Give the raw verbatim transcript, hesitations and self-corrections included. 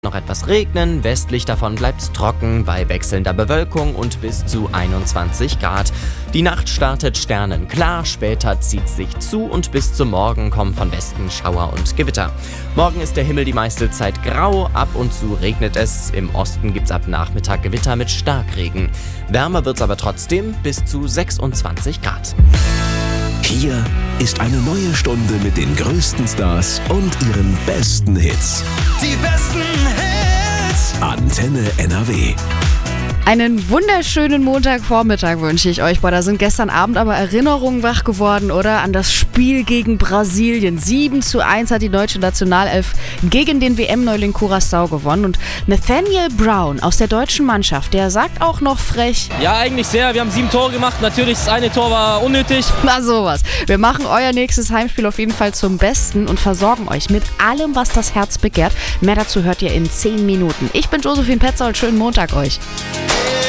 Noch etwas regnen, westlich davon bleibt's trocken bei wechselnder Bewölkung und bis zu einundzwanzig Grad. Die Nacht startet sternenklar, später zieht sich zu und bis zum Morgen kommen von Westen Schauer und Gewitter. Morgen ist der Himmel die meiste Zeit grau, ab und zu regnet es. Im Osten gibt's ab Nachmittag Gewitter mit Starkregen. Wärmer wird's aber trotzdem, bis zu sechsundzwanzig Grad. Hier ist eine neue Stunde mit den größten Stars und ihren besten Hits. Die besten Hits. Antenne N R W. Einen wunderschönen Montagvormittag wünsche ich euch. Boah, da sind gestern Abend aber Erinnerungen wach geworden, oder? An das Spiel gegen Brasilien. sieben zu eins hat die deutsche Nationalelf gegen den W M-Neuling Curaçao gewonnen. Und Nathaniel Brown aus der deutschen Mannschaft, der sagt auch noch frech: Ja, eigentlich sehr. Wir haben sieben Tore gemacht. Natürlich, das eine Tor war unnötig. Na sowas. Wir machen euer nächstes Heimspiel auf jeden Fall zum Besten und versorgen euch mit allem, was das Herz begehrt. Mehr dazu hört ihr in zehn Minuten. Ich bin Josephine Petzold. Schönen Montag euch.